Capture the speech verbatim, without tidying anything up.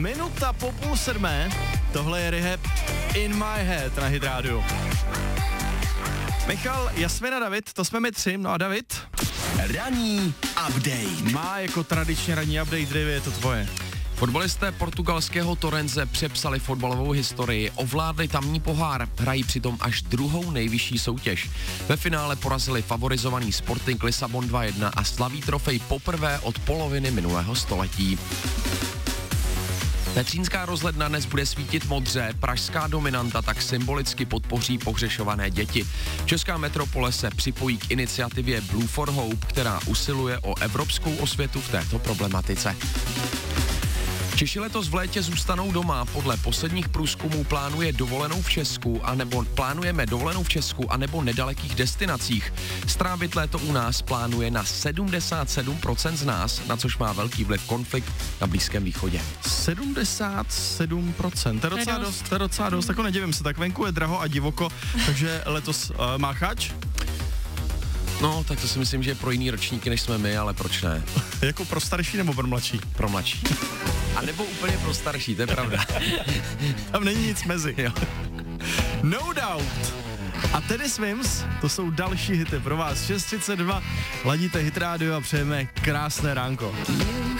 Minuta po půl sedmé, tohle je Rehab In My Head na Hit Radio. Michal, Jasmina, David, to jsme my tři, no a David? Ranní update. Má jako tradičně ranní update, Davy, je to tvoje. Fotbalisté portugalského Torrense přepsali fotbalovou historii, ovládli tamní pohár, hrají přitom až druhou nejvyšší soutěž. Ve finále porazili favorizovaný Sporting Lisabon dva jedna a slaví trofej poprvé od poloviny minulého století. Petřínská rozhledna dnes bude svítit modře, pražská dominanta tak symbolicky podpoří pohřešované děti. Česká metropole se připojí k iniciativě Blue for Hope, která usiluje o evropskou osvětu v této problematice. Češi letos v létě zůstanou doma. Podle posledních průzkumů plánuje dovolenou v Česku, anebo plánujeme dovolenou v Česku anebo nedalekých destinacích. Strávit léto u nás plánuje na sedmdesát sedm procent z nás, na což má velký vliv konflikt na Blízkém východě. sedmdesát sedm procent, to je docela dost, to je docela dost, jako nedivím se, tak venku je draho a divoko, takže letos uh, má chač? No, tak to si myslím, že je pro jiný ročníky, než jsme my, ale proč ne? Jako pro starší nebo pro mladší? Pro mladší. A nebo úplně pro starší, to je pravda. Tam není nic mezi. Jo. No Doubt. A Teddy Swims, to jsou další hity pro vás. šest třicet dva, ladíte Hit Radio a přejeme krásné ránko.